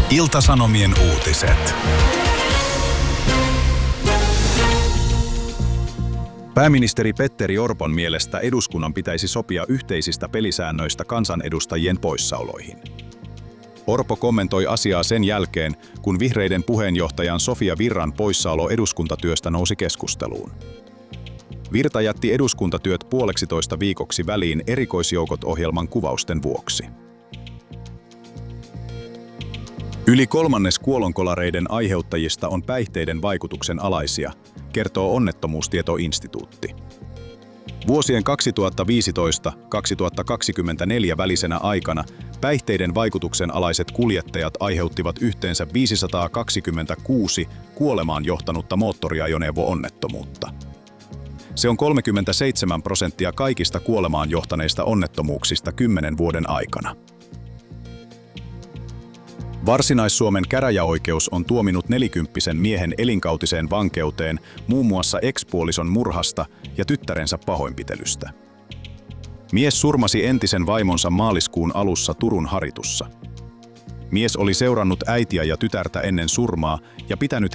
Ilta-Sanomien uutiset. Pääministeri Petteri Orpon mielestä eduskunnan pitäisi sopia yhteisistä pelisäännöistä kansanedustajien poissaoloihin. Orpo kommentoi asiaa sen jälkeen, kun vihreiden puheenjohtajan Sofia Virran poissaolo eduskuntatyöstä nousi keskusteluun. Virta jätti eduskuntatyöt 1,5 viikoksi väliin erikoisjoukot-ohjelman kuvausten vuoksi. Yli kolmannes kuolonkolareiden aiheuttajista on päihteiden vaikutuksen alaisia, kertoo Onnettomuustietoinstituutti. Vuosien 2015-2024 välisenä aikana päihteiden vaikutuksen alaiset kuljettajat aiheuttivat yhteensä 526 kuolemaan johtanutta moottoriajoneuvo-onnettomuutta. Se on 37% kaikista kuolemaan johtaneista onnettomuuksista 10 vuoden aikana. Varsinais-Suomen käräjäoikeus on tuominut 40-vuotiaan miehen elinkautiseen vankeuteen muun muassa ex-puolison murhasta ja tyttärensä pahoinpitelystä. Mies surmasi entisen vaimonsa maaliskuun alussa Turun Haritussa. Mies oli seurannut äitiä ja tytärtä ennen surmaa ja pitänyt